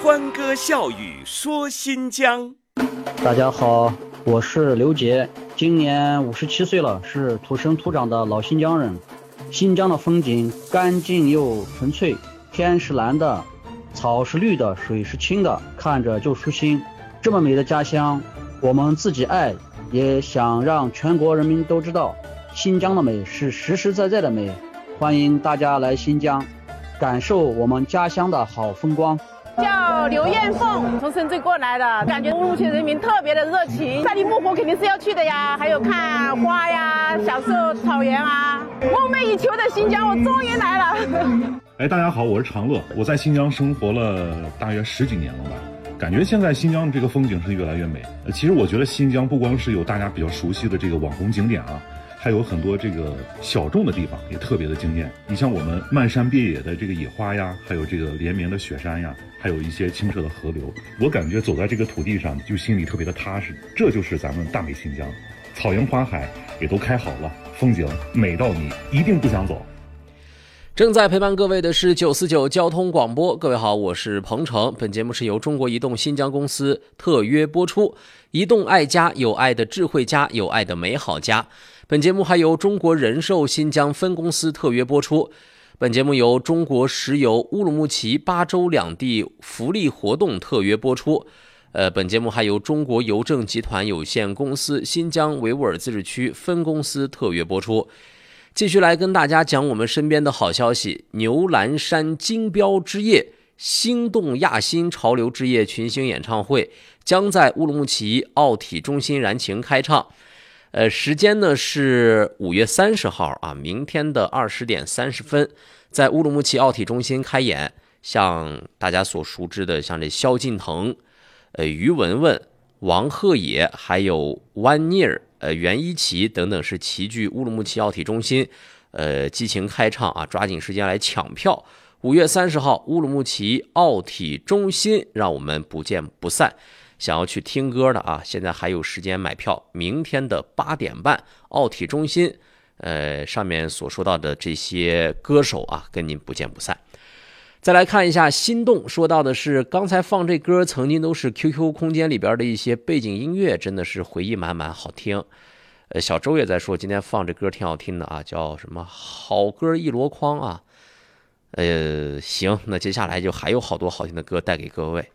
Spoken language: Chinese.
欢歌笑语说新疆。 大家好，我是刘杰，今年57岁了，是土生土长的老新疆人。新疆的风景干净又纯粹，天是蓝的，草是绿的，水是清的，看着就舒心。这么美的家乡，我们自己爱，也想让全国人民都知道，新疆的美是实实在在的美。欢迎大家来新疆，感受我们家乡的好风光。 叫刘艳凤，从深圳过来的，感觉乌鲁木齐人民特别的热情。赛里木湖肯定是要去的呀，还有看花呀，享受草原啊，梦寐以求的新疆，我终于来了。 大家好，我是长乐，我在新疆生活了大约10几年了吧，感觉现在新疆这个风景是越来越美。其实我觉得新疆不光是有大家比较熟悉的这个网红景点啊，还有很多这个小众的地方也特别的惊艳。你像我们漫山遍野的这个野花呀，还有这个连绵的雪山呀，还有一些清澈的河流，我感觉走在这个土地上就心里特别的踏实。这就是咱们大美新疆，草原花海也都开好了，风景美到你一定不想走。 正在陪伴各位的是949交通广播。各位好，我是彭程。本节目是由中国移动新疆公司特约播出。移动爱家，有爱的智慧家，有爱的美好家。本节目还由中国人寿新疆分公司特约播出。本节目由中国石油乌鲁木齐巴州两地福利活动特约播出。本节目还由中国邮政集团有限公司新疆维吾尔自治区分公司特约播出。继续来跟大家讲我们身边的好消息，牛栏山金标之夜星动亚新潮流之夜群星演唱会将在乌鲁木齐奥体中心燃情开唱。时间呢是5月30号啊，明天的20点30分，在乌鲁木齐奥体中心开演。像大家所熟知的，像这萧敬腾、于文文、王鹤野，还有湾尼尔、袁一奇等等是齐聚乌鲁木齐奥体中心，激情开唱啊！抓紧时间来抢票。5月30号，乌鲁木齐奥体中心，让我们不见不散。想要去听歌的啊，现在还有时间买票。明天的8点半，奥体中心，上面所说到的这些歌手啊，跟您不见不散。再来看一下心动，说到的是刚才放这歌曾经都是 QQ 空间里边的一些背景音乐，真的是回忆满满，好听。小周也在说今天放这歌挺好听的啊，叫什么好歌一箩筐啊。行，那接下来就还有好多好听的歌带给各位。